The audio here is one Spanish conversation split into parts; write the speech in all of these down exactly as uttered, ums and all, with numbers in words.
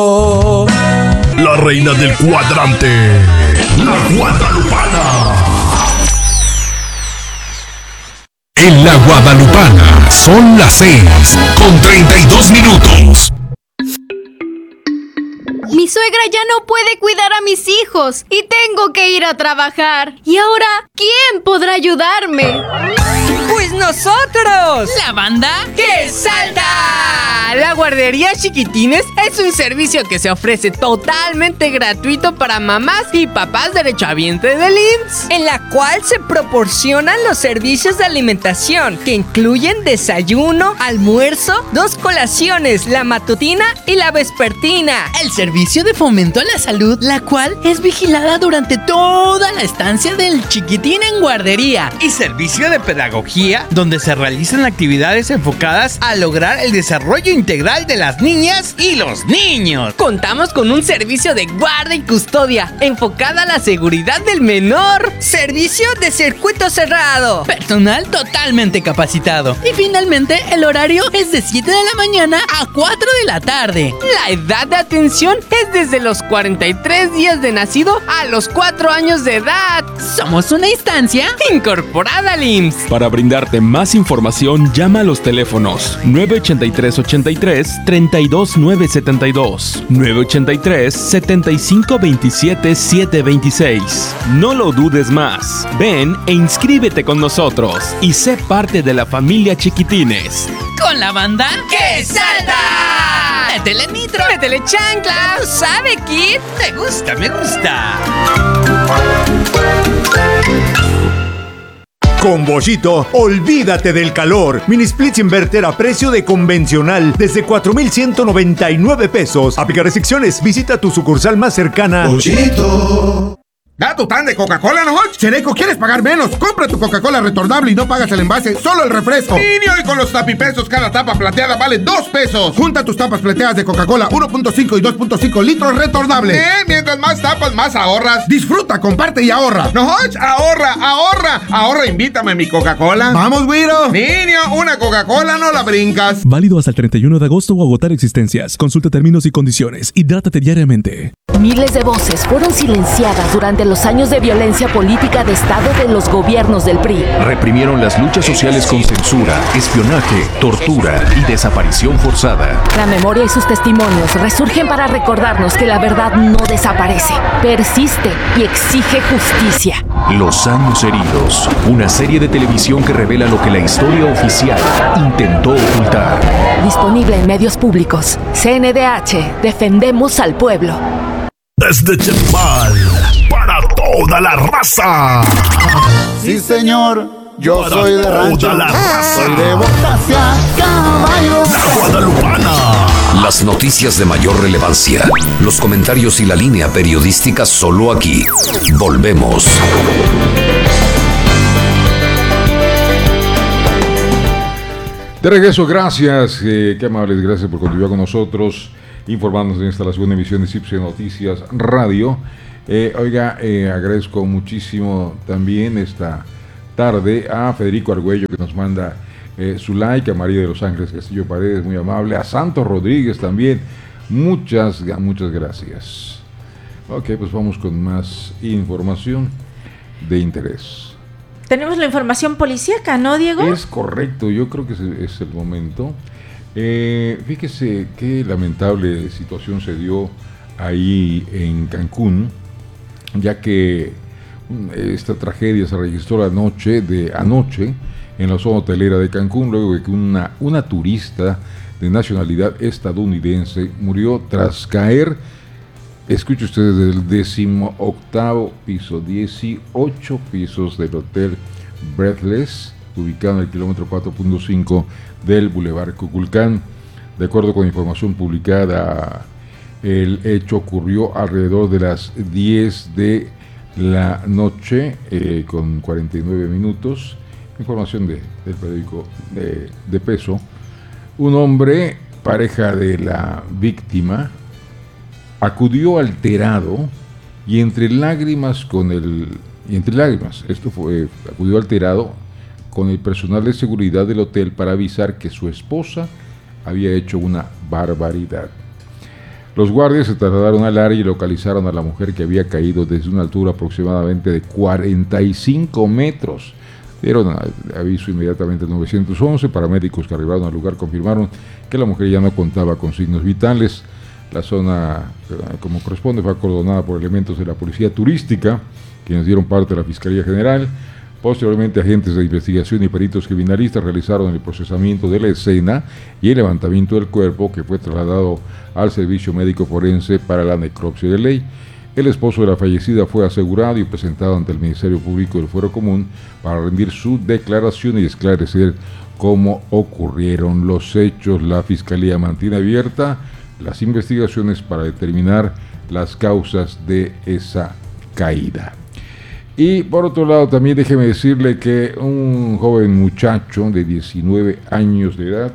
La reina del cuadrante, la Guadalupana. En la Guadalupana son las seis con treinta y dos minutos. Mi suegra ya no puede cuidar a mis hijos y tengo que ir a trabajar. ¿Y ahora quién podrá ayudarme? ¡Pues nosotros! ¿La banda que salta! La guardería Chiquitines es un servicio que se ofrece totalmente gratuito para mamás y papás derechohabientes del I M S S, en la cual se proporcionan los servicios de alimentación que incluyen desayuno, almuerzo, dos colaciones, la matutina y la vespertina. El servicio de fomento a la salud, la cual es vigilada durante toda la estancia del chiquitín en guardería. Y servicio de pedagogía, donde se realizan actividades enfocadas a lograr el desarrollo integral de las niñas y los niños. Contamos con un servicio de guarda y custodia enfocada a la seguridad del menor. Servicio de circuito cerrado. Personal totalmente capacitado. Y finalmente, el horario es de siete de la mañana a cuatro de la tarde. La edad de atención es desde los cuarenta y tres días de nacido a los cuatro años de edad. Somos una instancia incorporada al I M S S. Para brindarte más información, llama a los teléfonos nueve ochenta y tres ochenta y tres, treinta y dos nueve setenta y dos, nueve ochenta y tres setenta y cinco veintisiete setecientos veintiséis. No lo dudes más. Ven e inscríbete con nosotros y sé parte de la familia Chiquitines. Con la banda que salta. Métele nitro, métele chancla. ¿Tú sabes, Kid? Me gusta, me gusta. Con Bollito, olvídate del calor. Mini splits inverter a precio de convencional desde cuatro mil ciento noventa y nueve pesos. Aplica restricciones. Visita tu sucursal más cercana. Bollito. Da tu tan de Coca-Cola, ¿no? Chereco, ¿quieres pagar menos? Compra tu Coca-Cola retornable y no pagas el envase, solo el refresco. Niño, y con los tapipesos, cada tapa plateada vale dos pesos. Junta tus tapas plateadas de Coca-Cola uno punto cinco y dos punto cinco litros retornables. Eh, mientras más tapas, más ahorras. Disfruta, comparte y ahorra. No, ahorra, ahorra. Ahorra, invítame mi Coca-Cola. Vamos, güiro. Niño, una Coca-Cola no la brincas. Válido hasta el treinta y uno de agosto o agotar existencias. Consulta términos y condiciones. Hidrátate diariamente. Miles de voces fueron silenciadas durante los años de violencia política de Estado de los gobiernos del P R I. Reprimieron las luchas sociales con censura, espionaje, tortura y desaparición forzada. La memoria y sus testimonios resurgen para recordarnos que la verdad no desaparece, persiste y exige justicia. Los años heridos, una serie de televisión que revela lo que la historia oficial intentó ocultar. Disponible en medios públicos. C N D H, defendemos al pueblo. Desde Chetumal, para toda la raza. Sí, señor, yo para soy de rancho. Toda la raza. Soy de Bocasia, caballo. La Guadalupana. Las noticias de mayor relevancia, los comentarios y la línea periodística solo aquí. Volvemos. De regreso, gracias, eh, qué amables, gracias por continuar con nosotros, informándonos en esta la segunda emisión de Cipse Noticias Radio. Eh, oiga, eh, agradezco muchísimo también esta tarde a Federico Argüello, que nos manda eh, su like, a María de los Ángeles Castillo Paredes, muy amable, a Santos Rodríguez también, muchas, muchas gracias. Ok, pues vamos con más información de interés. Tenemos la información policíaca, ¿no, Diego? Es correcto, yo creo que es, es el momento. Eh, fíjese qué lamentable situación se dio ahí en Cancún, ya que esta tragedia se registró la noche de anoche en la zona hotelera de Cancún, luego de que una, una turista de nacionalidad estadounidense murió tras caer, escuche ustedes, del décimo octavo piso, dieciocho pisos del Hotel Breathless, ubicado en el kilómetro cuatro punto cinco del Boulevard Cuculcán. De acuerdo con información publicada, el hecho ocurrió alrededor de las diez de la noche, eh, con cuarenta y nueve minutos. Información de, del periódico de, de Peso. Un hombre, pareja de la víctima, acudió alterado y entre lágrimas con el y entre lágrimas, esto fue, acudió alterado con el personal de seguridad del hotel para avisar que su esposa había hecho una barbaridad. Los guardias se trasladaron al área y localizaron a la mujer que había caído desde una altura aproximadamente de cuarenta y cinco metros. Dieron aviso inmediatamente al nueve once. Paramédicos que arribaron al lugar confirmaron que la mujer ya no contaba con signos vitales. La zona, como corresponde, fue acordonada por elementos de la policía turística, quienes dieron parte a la Fiscalía General. Posteriormente, agentes de investigación y peritos criminalistas realizaron el procesamiento de la escena y el levantamiento del cuerpo, que fue trasladado al servicio médico forense para la necropsia de ley. El esposo de la fallecida fue asegurado y presentado ante el Ministerio Público del Fuero Común para rendir su declaración y esclarecer cómo ocurrieron los hechos. La Fiscalía mantiene abierta las investigaciones para determinar las causas de esa caída. Y por otro lado, también déjeme decirle que un joven muchacho de diecinueve años de edad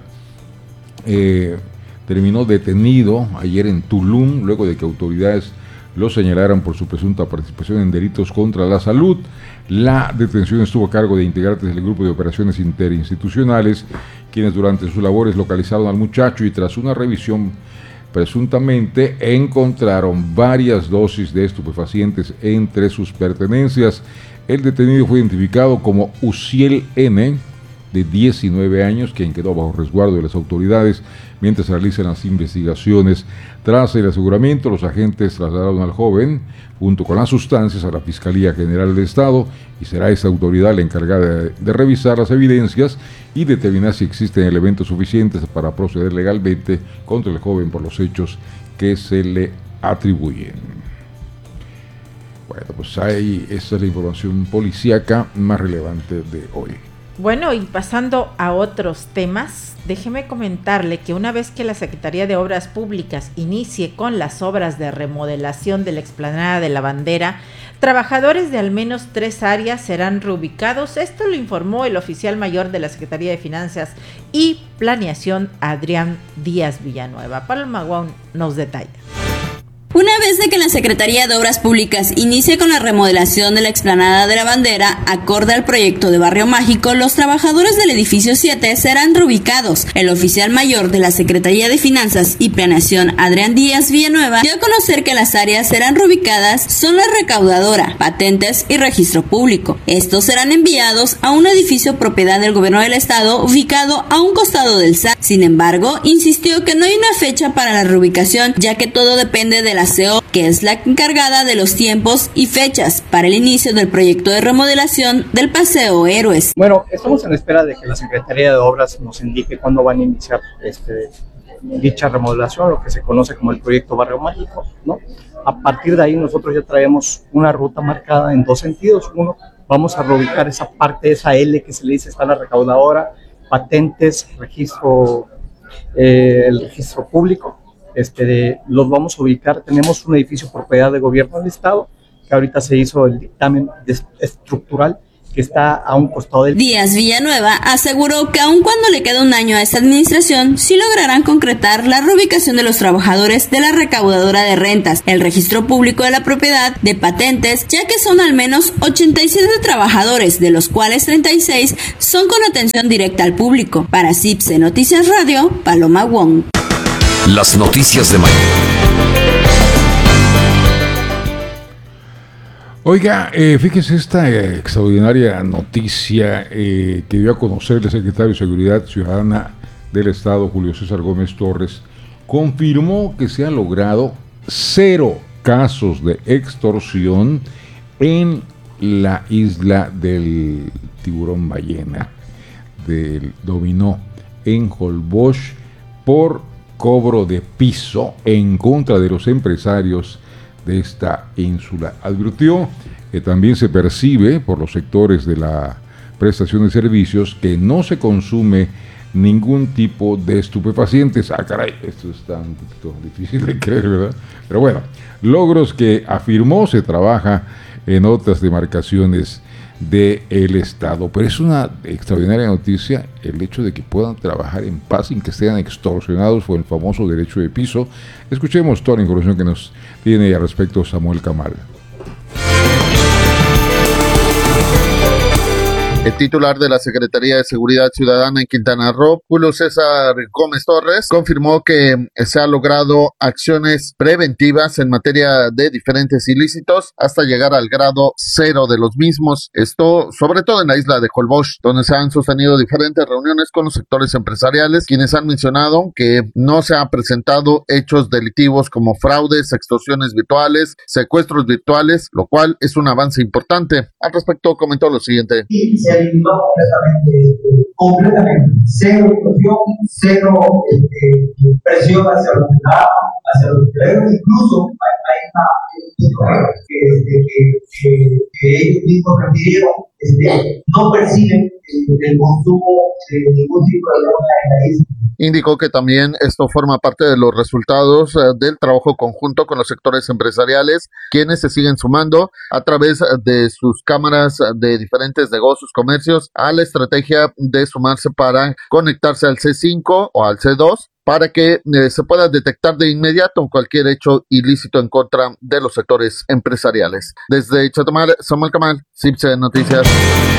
eh, terminó detenido ayer en Tulum, luego de que autoridades lo señalaran por su presunta participación en delitos contra la salud. La detención estuvo a cargo de integrantes del grupo de operaciones interinstitucionales, quienes durante sus labores localizaron al muchacho y tras una revisión presuntamente encontraron varias dosis de estupefacientes entre sus pertenencias. El detenido fue identificado como Uciel N., de diecinueve años, quien quedó bajo resguardo de las autoridades mientras realizan las investigaciones. Tras el aseguramiento, los agentes trasladaron al joven junto con las sustancias a la Fiscalía General del Estado y será esa autoridad la encargada de, de revisar las evidencias y determinar si existen elementos suficientes para proceder legalmente contra el joven por los hechos que se le atribuyen. Bueno, pues ahí esa es la información policíaca más relevante de hoy. Bueno, y pasando a otros temas, déjeme comentarle que una vez que la Secretaría de Obras Públicas inicie con las obras de remodelación de la explanada de la Bandera, trabajadores de al menos tres áreas serán reubicados. Esto lo informó el oficial mayor de la Secretaría de Finanzas y Planeación, Adrián Díaz Villanueva. Paloma Guau nos detalla. Una vez de que la Secretaría de Obras Públicas inicie con la remodelación de la explanada de la Bandera, acorde al proyecto de Barrio Mágico, los trabajadores del edificio siete serán reubicados. El oficial mayor de la Secretaría de Finanzas y Planeación, Adrián Díaz Villanueva, dio a conocer que las áreas serán reubicadas son la recaudadora, patentes y registro público. Estos serán enviados a un edificio propiedad del gobierno del estado ubicado a un costado del S A T. Sin embargo, insistió que no hay una fecha para la reubicación, ya que todo depende de la C E O, que es la encargada de los tiempos y fechas para el inicio del proyecto de remodelación del Paseo Héroes. Bueno, estamos en espera de que la Secretaría de Obras nos indique cuándo van a iniciar este, dicha remodelación, lo que se conoce como el proyecto Barrio Mágico, ¿no? A partir de ahí nosotros ya traemos una ruta marcada en dos sentidos. Uno, vamos a reubicar esa parte, esa L que se le dice está la recaudadora, patentes, registro, eh, el registro público. Este, de, los vamos a ubicar. Tenemos un edificio propiedad de gobierno del estado, que ahorita se hizo el dictamen de, estructural, que está a un costado del... Díaz Villanueva aseguró que aun cuando le queda un año a esta administración, sí lograrán concretar la reubicación de los trabajadores de la recaudadora de rentas, el registro público de la propiedad, de patentes, ya que son al menos ochenta y siete trabajadores, de los cuales treinta y seis son con atención directa al público. Para CIPSE Noticias Radio, Paloma Wong. Las noticias de mañana. Oiga, eh, fíjese esta eh, extraordinaria noticia eh, que dio a conocer el secretario de Seguridad Ciudadana del Estado, Julio César Gómez Torres. Confirmó que se han logrado cero casos de extorsión en la isla del tiburón ballena, del dominó, en Holbox, por cobro de piso en contra de los empresarios de esta ínsula. Advirtió que también se percibe por los sectores de la prestación de servicios que no se consume ningún tipo de estupefacientes. Ah, caray, esto está un poquito difícil de creer, ¿verdad? Pero bueno, logros que afirmó se trabaja en otras demarcaciones del estado. Pero es una extraordinaria noticia el hecho de que puedan trabajar en paz sin que estén extorsionados por el famoso derecho de piso. Escuchemos toda la información que nos tiene al respecto Samuel Camal. El titular de la Secretaría de Seguridad Ciudadana en Quintana Roo, Julio César Gómez Torres, confirmó que se han logrado acciones preventivas en materia de diferentes ilícitos hasta llegar al grado cero de los mismos. Esto sobre todo en la isla de Holbox, donde se han sostenido diferentes reuniones con los sectores empresariales, quienes han mencionado que no se han presentado hechos delictivos como fraudes, extorsiones virtuales, secuestros virtuales, lo cual es un avance importante. Al respecto comentó lo siguiente. Y se eliminó completamente, completamente, cero extorsión, cero este, presión hacia los ciudadanos, hacia los empleados, incluso hay una que, que, que, que ellos mismos refirieron, este, no perciben el, el consumo de ningún tipo de droga en la isla. Indicó que también esto forma parte de los resultados uh, del trabajo conjunto con los sectores empresariales, quienes se siguen sumando a través de sus cámaras de diferentes negocios, comercios, a la estrategia de sumarse para conectarse al C cinco o al C dos, para que eh, se pueda detectar de inmediato cualquier hecho ilícito en contra de los sectores empresariales. Desde Chetumal, Samuel Camal, C I P C E Noticias.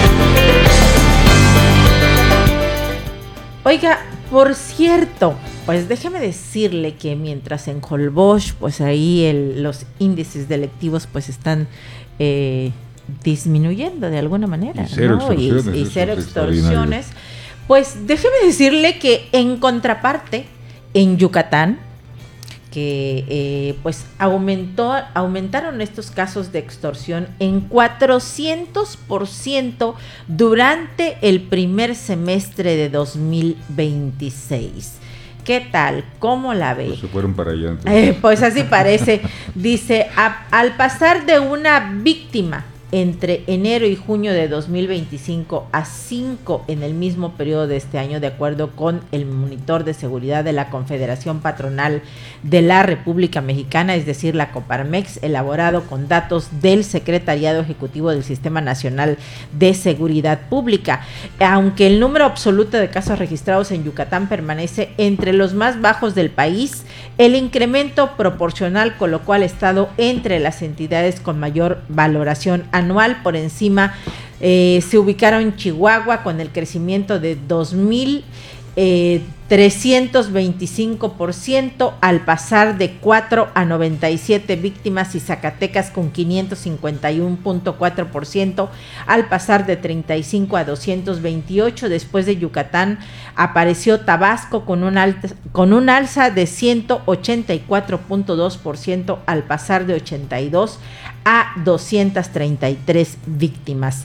Oiga, por cierto, pues déjeme decirle que mientras en Holbox, pues ahí el, los índices delictivos pues están eh, disminuyendo de alguna manera, y cero ¿no? Y, extorsiones, y cero eso es extorsiones. Pues déjeme decirle que en contraparte, en Yucatán, que eh, pues aumentó, aumentaron estos casos de extorsión en cuatrocientos por ciento durante el primer semestre de dos mil veintiséis. ¿Qué tal? ¿Cómo la ve? Pues se fueron para allá. Eh, pues así parece. Dice, a, al pasar de una víctima entre enero y junio de dos mil veinticinco a cinco en el mismo periodo de este año, de acuerdo con el monitor de seguridad de la Confederación Patronal de la República Mexicana, es decir, la Coparmex, elaborado con datos del Secretariado Ejecutivo del Sistema Nacional de Seguridad Pública. Aunque el número absoluto de casos registrados en Yucatán permanece entre los más bajos del país, el incremento proporcional colocó al Estado entre las entidades con mayor valoración anual. Por encima eh, se ubicaron Chihuahua con el crecimiento de dos mil trescientos veinticinco por ciento al pasar de cuatro a noventa y siete víctimas, y Zacatecas con quinientos cincuenta y uno punto cuatro por ciento al pasar de treinta y cinco a doscientos veintiocho. Después de Yucatán apareció Tabasco con un, alta, con un alza de ciento ochenta y cuatro punto dos por ciento al pasar de ochenta y dos a doscientas treinta y tres víctimas.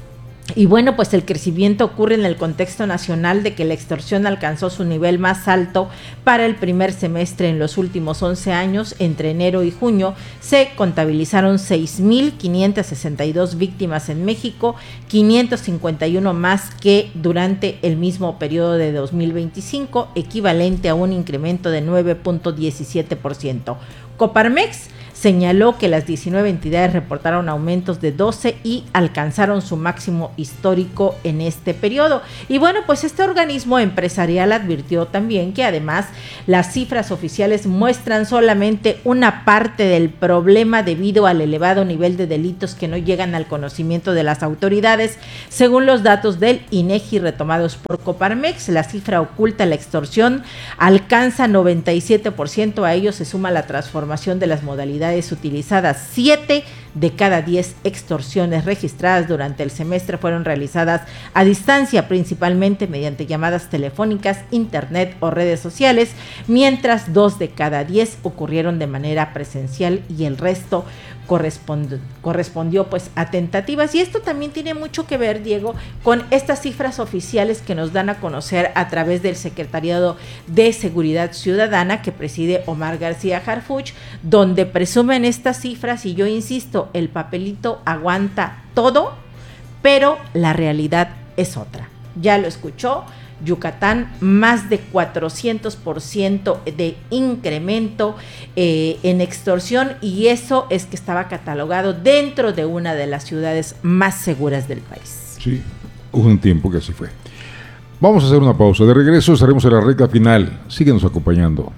Y bueno, pues el crecimiento ocurre en el contexto nacional de que la extorsión alcanzó su nivel más alto para el primer semestre en los últimos once años. Entre enero y junio se contabilizaron seis mil quinientas sesenta y dos víctimas en México, quinientos cincuenta y uno más que durante el mismo periodo de dos mil veinticinco, equivalente a un incremento de nueve punto diecisiete por ciento. Coparmex señaló que las diecinueve entidades reportaron aumentos de doce y alcanzaron su máximo histórico en este periodo. Y bueno, pues este organismo empresarial advirtió también que además las cifras oficiales muestran solamente una parte del problema debido al elevado nivel de delitos que no llegan al conocimiento de las autoridades. Según los datos del INEGI retomados por Coparmex, la cifra oculta, la extorsión, alcanza noventa y siete por ciento. A ello se suma la transformación de las modalidades utilizadas. Siete de cada diez extorsiones registradas durante el semestre fueron realizadas a distancia, principalmente mediante llamadas telefónicas, internet o redes sociales, mientras dos de cada diez ocurrieron de manera presencial y el resto correspondió, correspondió pues a tentativas. Y esto también tiene mucho que ver, Diego, con estas cifras oficiales que nos dan a conocer a través del Secretariado de Seguridad Ciudadana que preside Omar García Harfuch, donde presumen estas cifras, y yo insisto, el papelito aguanta todo, pero la realidad es otra. Ya lo escuchó, Yucatán, más de cuatrocientos por ciento de incremento eh, en extorsión, y eso es que estaba catalogado dentro de una de las ciudades más seguras del país. Sí, hubo un tiempo que así fue. Vamos a hacer una pausa. De regreso estaremos en la recta final. Síguenos acompañando.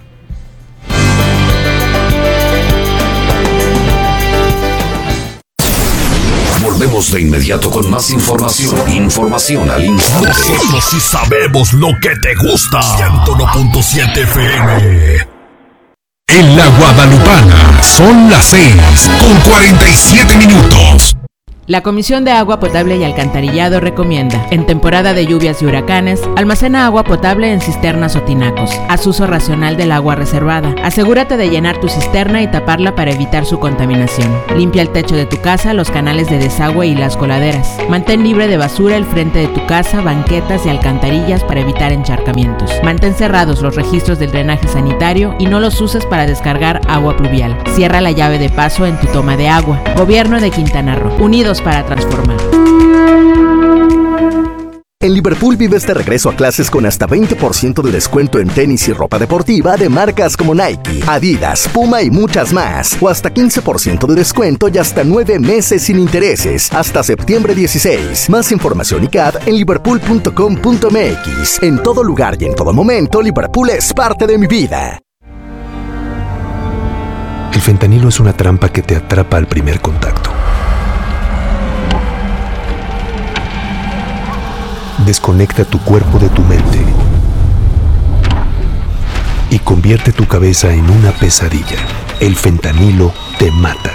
Volvemos Volvemos de inmediato con más información. Información al instante. Nosotros sí sabemos lo que te gusta. ciento uno punto siete F M. En la Guadalupana son las seis con cuarenta y siete minutos. La Comisión de Agua Potable y Alcantarillado recomienda, en temporada de lluvias y huracanes, almacena agua potable en cisternas o tinacos. Haz uso racional del agua reservada. Asegúrate de llenar tu cisterna y taparla para evitar su contaminación. Limpia el techo de tu casa, los canales de desagüe y las coladeras. Mantén libre de basura el frente de tu casa, banquetas y alcantarillas para evitar encharcamientos. Mantén cerrados los registros del drenaje sanitario y no los uses para descargar agua pluvial. Cierra la llave de paso en tu toma de agua. Gobierno de Quintana Roo. Unidos para transformar. En Liverpool vives de regreso a clases con hasta veinte por ciento de descuento en tenis y ropa deportiva de marcas como Nike, Adidas, Puma y muchas más. O hasta quince por ciento de descuento y hasta nueve meses sin intereses. Hasta septiembre dieciséis. Más información y C A D en liverpool punto com punto m x. En todo lugar y en todo momento, Liverpool es parte de mi vida. El fentanilo es una trampa que te atrapa al primer contacto. Desconecta tu cuerpo de tu mente y convierte tu cabeza en una pesadilla. El fentanilo te mata.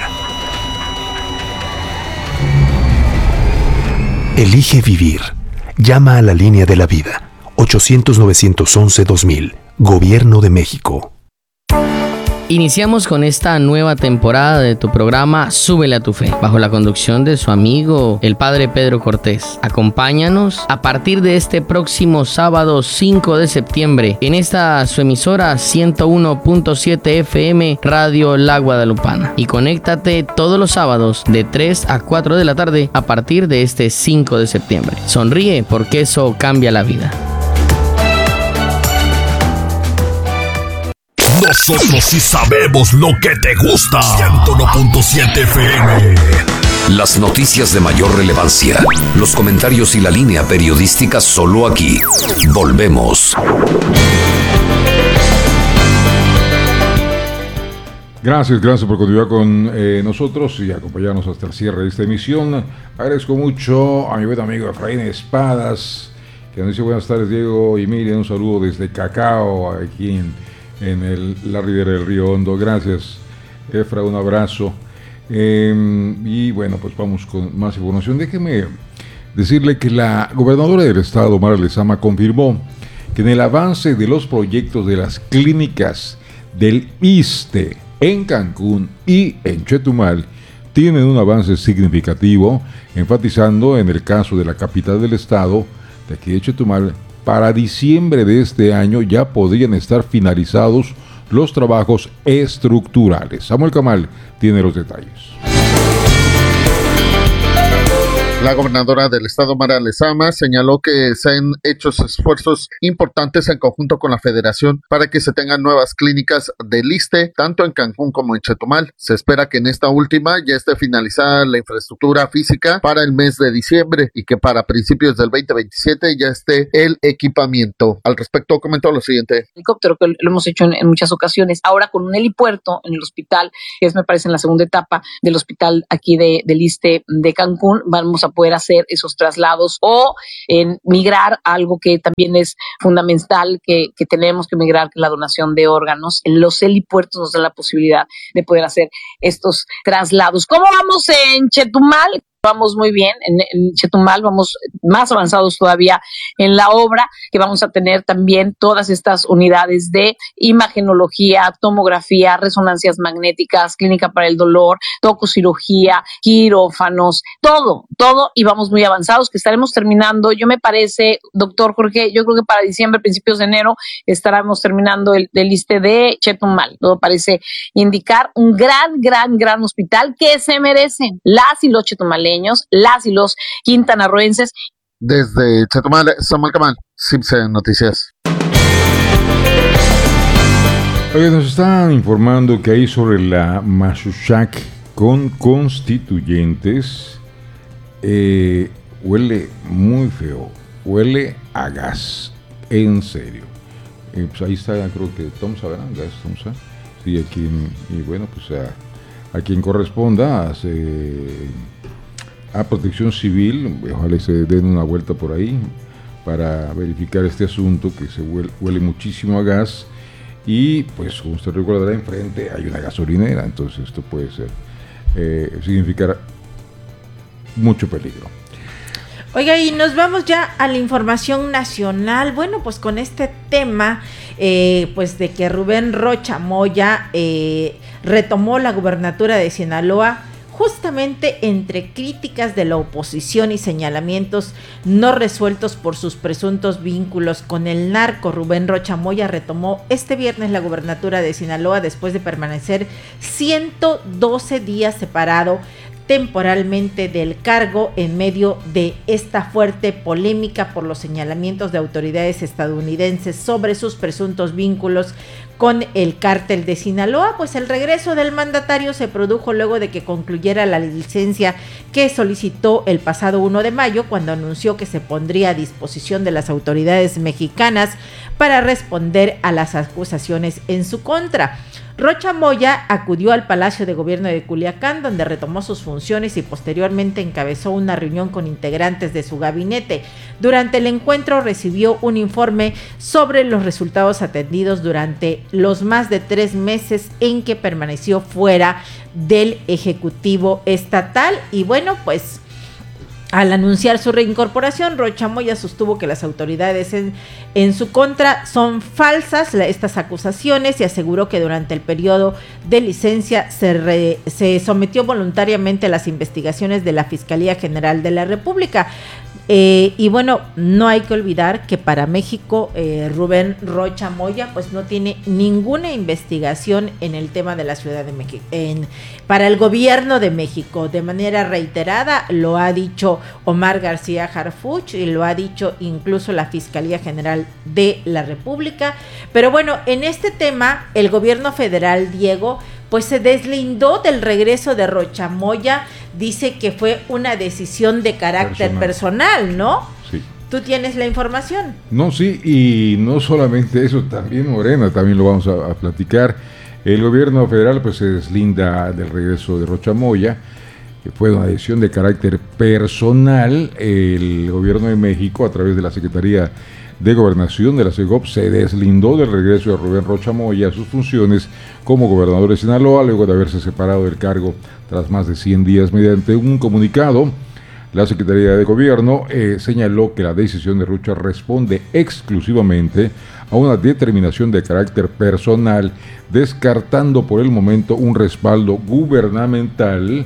Elige vivir. Llama a la línea de la vida. ochocientos, novecientos once, dos mil. Gobierno de México. Iniciamos con esta nueva temporada de tu programa Súbele a tu Fe, bajo la conducción de su amigo, el Padre Pedro Cortés. Acompáñanos a partir de este próximo sábado cinco de septiembre en esta su emisora ciento uno punto siete F M Radio La Guadalupana. Y conéctate todos los sábados de tres a cuatro de la tarde a partir de este cinco de septiembre. Sonríe porque eso cambia la vida. Nosotros sí sabemos lo que te gusta. ciento uno punto siete F M. Las noticias de mayor relevancia, los comentarios y la línea periodística solo aquí. Volvemos. Gracias, gracias por continuar con eh, nosotros y acompañarnos hasta el cierre de esta emisión. Agradezco mucho a mi buen amigo Efraín Espadas, que nos dice buenas tardes, Diego y Miriam. Un saludo desde Cacao, aquí en en el, la ribera del Río Hondo. Gracias, Efra, un abrazo. Eh, y bueno, pues vamos con más información. Déjeme decirle que la gobernadora del estado, Mara Lezama, confirmó que en el avance de los proyectos de las clínicas del ISSSTE en Cancún y en Chetumal tienen un avance significativo, enfatizando en el caso de la capital del estado, de aquí de Chetumal. Para diciembre de este año ya podrían estar finalizados los trabajos estructurales. Samuel Camal tiene los detalles. La gobernadora del estado, Mara Lezama, señaló que se han hecho esfuerzos importantes en conjunto con la federación para que se tengan nuevas clínicas del ISSSTE, tanto en Cancún como en Chetumal. Se espera que en esta última ya esté finalizada la infraestructura física para el mes de diciembre y que para principios del veinte veintisiete ya esté el equipamiento. Al respecto comentó lo siguiente. Helicóptero, que lo hemos hecho en, en muchas ocasiones, ahora con un helipuerto en el hospital, que es me parece en la segunda etapa del hospital aquí de, del ISSSTE de Cancún, vamos a poder hacer esos traslados o en migrar a algo que también es fundamental que, que tenemos que migrar, que es la donación de órganos. Los helipuertos nos dan la posibilidad de poder hacer estos traslados. ¿Cómo vamos en Chetumal? Vamos muy bien, en, en Chetumal vamos más avanzados todavía en la obra, que vamos a tener también todas estas unidades de imagenología, tomografía, resonancias magnéticas, clínica para el dolor, tococirugía, quirófanos, todo, todo, y vamos muy avanzados, que estaremos terminando, yo me parece, doctor Jorge, yo creo que para diciembre, principios de enero, estaremos terminando el del ISSSTE de Chetumal. Todo parece indicar un gran, gran, gran hospital que se merecen las y los chetumaleños, las y los quintanarroenses. Desde Chetumal, Samuel Camal, Cipse Noticias. Oye, nos están informando que ahí sobre la Mazuchac con constituyentes eh, huele muy feo, huele a gas, en serio. Eh, pues ahí está, creo que Tomsa, ¿verdad? Gas Tomsa. Sí, aquí, y bueno, pues a, a quien corresponda, se a Protección Civil, ojalá se den una vuelta por ahí para verificar este asunto que se huele, huele muchísimo a gas y pues como usted recordará enfrente hay una gasolinera, entonces esto puede ser eh, significar mucho peligro. Oiga, y nos vamos ya a la información nacional. Bueno, pues con este tema, eh, pues de que Rubén Rocha Moya eh, retomó la gubernatura de Sinaloa, justamente entre críticas de la oposición y señalamientos no resueltos por sus presuntos vínculos con el narco. Rubén Rocha Moya retomó este viernes la gubernatura de Sinaloa después de permanecer ciento doce días separado temporalmente del cargo en medio de esta fuerte polémica por los señalamientos de autoridades estadounidenses sobre sus presuntos vínculos con el cártel de Sinaloa. Pues el regreso del mandatario se produjo luego de que concluyera la licencia que solicitó el pasado uno de mayo, cuando anunció que se pondría a disposición de las autoridades mexicanas para responder a las acusaciones en su contra. Rocha Moya acudió al Palacio de Gobierno de Culiacán, donde retomó sus funciones y posteriormente encabezó una reunión con integrantes de su gabinete. Durante el encuentro recibió un informe sobre los resultados atendidos durante los más de tres meses en que permaneció fuera del Ejecutivo Estatal. Y bueno, pues al anunciar su reincorporación, Rocha Moya sostuvo que las autoridades en, en su contra son falsas la, estas acusaciones y aseguró que durante el periodo de licencia se, re, se sometió voluntariamente a las investigaciones de la Fiscalía General de la República. Eh, y bueno, no hay que olvidar que para México eh, Rubén Rocha Moya pues no tiene ninguna investigación en el tema de la Ciudad de México, en, para el gobierno de México. De manera reiterada lo ha dicho Omar García Harfuch y lo ha dicho incluso la Fiscalía General de la República. Pero bueno, en este tema el gobierno federal, Diego, pues se deslindó del regreso de Rocha Moya. Dice que fue una decisión de carácter personal, personal, ¿no? Sí. ¿Tú tienes la información? No, sí, y no solamente eso, también Morena, también lo vamos a, a platicar. El gobierno federal pues se deslinda del regreso de Rocha Moya, que fue una decisión de carácter personal. El gobierno de México, a través de la Secretaría de Gobernación de la SEGOP, se deslindó del regreso de Rubén Rocha Moya a sus funciones como gobernador de Sinaloa, luego de haberse separado del cargo tras más de cien días. Mediante un comunicado, la Secretaría de Gobierno eh, señaló que la decisión de Rocha responde exclusivamente a una determinación de carácter personal, descartando por el momento un respaldo gubernamental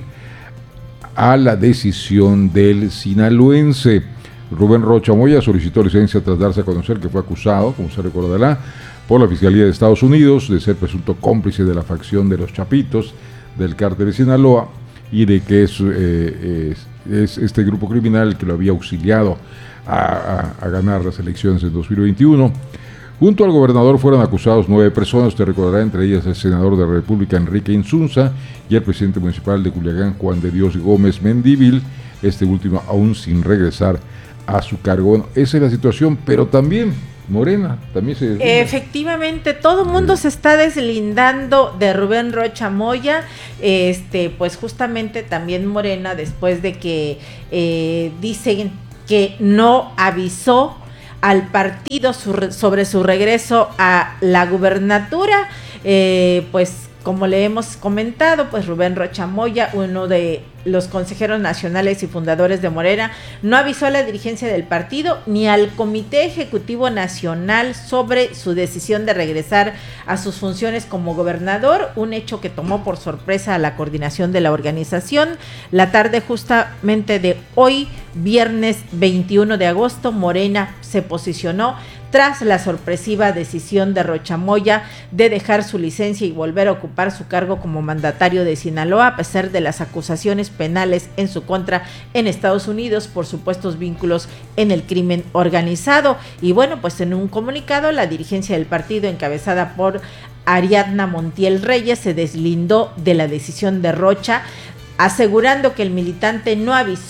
a la decisión del sinaloense. Rubén Rocha Moya solicitó licencia tras darse a conocer que fue acusado, como se recordará, por la Fiscalía de Estados Unidos de ser presunto cómplice de la facción de los Chapitos del cártel de Sinaloa y de que es, eh, es, es este grupo criminal que lo había auxiliado a, a, a ganar las elecciones en dos mil veintiuno. Junto al gobernador fueron acusados nueve personas, usted recordará, entre ellas el senador de la República Enrique Insunza y el presidente municipal de Culiacán Juan de Dios Gómez Mendívil, este último aún sin regresar a su cargo. Bueno, esa es la situación, pero también Morena también se deslinda. Efectivamente, todo el mundo se está deslindando de Rubén Rocha Moya, este, pues justamente también Morena, después de que eh, dicen que no avisó al partido su, sobre su regreso a la gubernatura, eh, pues como le hemos comentado, pues Rubén Rocha Moya, uno de los consejeros nacionales y fundadores de Morena, no avisó a la dirigencia del partido ni al Comité Ejecutivo Nacional sobre su decisión de regresar a sus funciones como gobernador, un hecho que tomó por sorpresa a la coordinación de la organización. La tarde justamente de hoy, viernes veintiuno de agosto, Morena se posicionó tras la sorpresiva decisión de Rocha Moya de dejar su licencia y volver a ocupar su cargo como mandatario de Sinaloa, a pesar de las acusaciones penales en su contra en Estados Unidos por supuestos vínculos en el crimen organizado. Y bueno, pues en un comunicado, la dirigencia del partido, encabezada por Ariadna Montiel Reyes, se deslindó de la decisión de Rocha, asegurando que el militante no avisó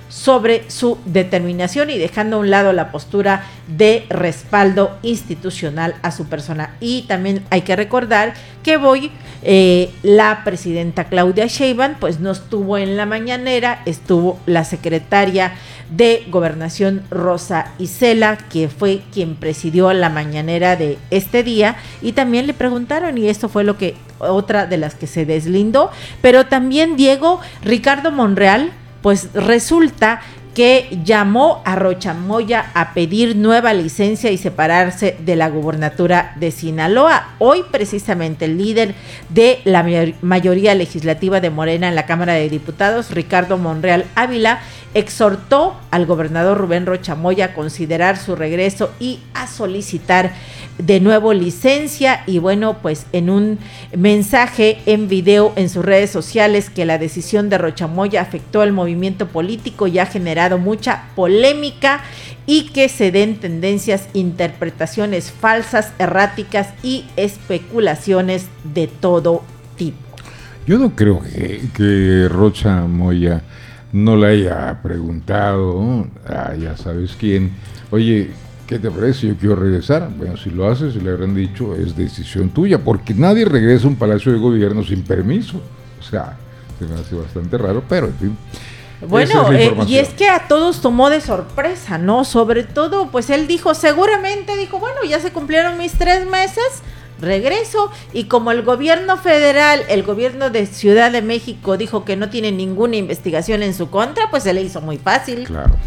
sobre su determinación y dejando a un lado la postura de respaldo institucional a su persona. Y también hay que recordar que hoy eh, la presidenta Claudia Sheinbaum pues no estuvo en la mañanera, estuvo la secretaria de Gobernación Rosa Isela, que fue quien presidió la mañanera de este día, y también le preguntaron, y esto fue lo que otra de las que se deslindó, pero también Diego Ricardo Monreal, pues resulta que llamó a Rocha Moya a pedir nueva licencia y separarse de la gubernatura de Sinaloa. Hoy precisamente el líder de la mayoría legislativa de Morena en la Cámara de Diputados, Ricardo Monreal Ávila, exhortó al gobernador Rubén Rocha Moya a considerar su regreso y a solicitar de nuevo licencia. Y bueno, pues en un mensaje en video en sus redes sociales, que la decisión de Rocha Moya afectó al movimiento político y ha generado mucha polémica, y que se den tendencias, interpretaciones falsas, erráticas y especulaciones de todo tipo. Yo no creo que, que Rocha Moya no le haya preguntado a ya sabes quién, oye, ¿qué te parece? Yo quiero regresar. Bueno, si lo haces, le habrán dicho, es decisión tuya, porque nadie regresa a un palacio de gobierno sin permiso. O sea, se me hace bastante raro, pero en fin. Bueno, es eh, y es que a todos tomó de sorpresa, ¿no? Sobre todo, pues él dijo, seguramente dijo, bueno, ya se cumplieron mis tres meses, regreso. Y como el gobierno federal, el gobierno de Ciudad de México dijo que no tiene ninguna investigación en su contra, pues se le hizo muy fácil. Claro.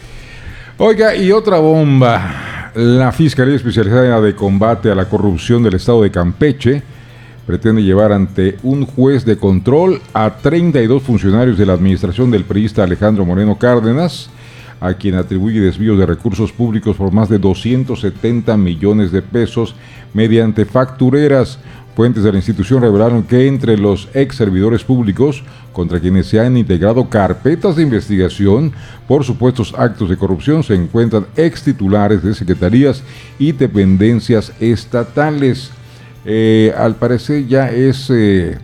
Oiga, y otra bomba. La Fiscalía Especializada de Combate a la Corrupción del Estado de Campeche pretende llevar ante un juez de control a treinta y dos funcionarios de la administración del priista Alejandro Moreno Cárdenas, a quien atribuye desvíos de recursos públicos por más de doscientos setenta millones de pesos mediante factureras. Fuentes de la institución revelaron que entre los ex servidores públicos contra quienes se han integrado carpetas de investigación por supuestos actos de corrupción se encuentran ex titulares de secretarías y dependencias estatales. Eh, al parecer ya es eh,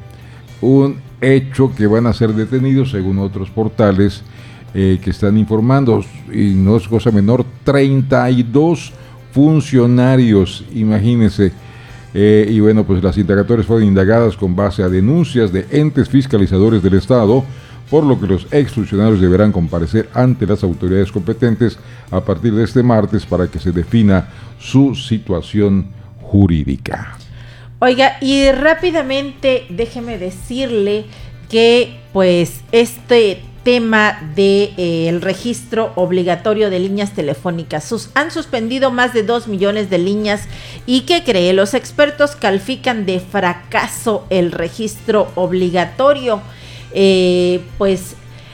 un hecho que van a ser detenidos, según otros portales eh, que están informando, y no es cosa menor, treinta y dos funcionarios, imagínense. Eh, y bueno, pues las indagatorias fueron indagadas con base a denuncias de entes fiscalizadores del Estado, por lo que los exfuncionarios deberán comparecer ante las autoridades competentes a partir de este martes para que se defina su situación jurídica. Oiga, y rápidamente déjeme decirle que pues este tema de eh, el registro obligatorio de líneas telefónicas, sus, han suspendido más de dos millones de líneas, y ¿qué cree? Los expertos califican de fracaso el registro obligatorio. Eh, pues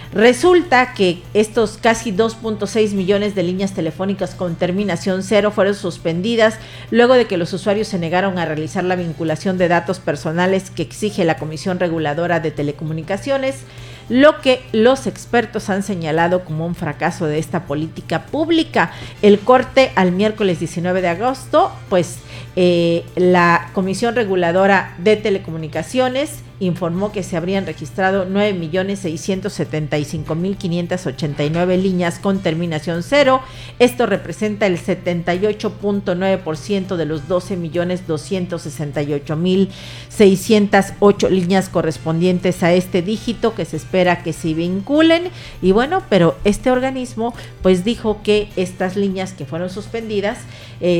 resulta que estos casi dos punto seis millones de líneas telefónicas con terminación cero fueron suspendidas luego de que los usuarios se negaron a realizar la vinculación de datos personales que exige la Comisión Reguladora de Telecomunicaciones, lo que los expertos han señalado como un fracaso de esta política pública. El corte al miércoles diecinueve de agosto, pues eh, la Comisión Reguladora de Telecomunicaciones informó que se habrían registrado nueve millones seiscientos setenta y cinco mil quinientas ochenta y nueve líneas con terminación cero. Esto representa el setenta y ocho punto nueve por ciento de los doce millones doscientos sesenta y ocho mil seiscientas ocho líneas correspondientes a este dígito que se espera que se vinculen. Y bueno, pero este organismo pues dijo que estas líneas que fueron suspendidas eh,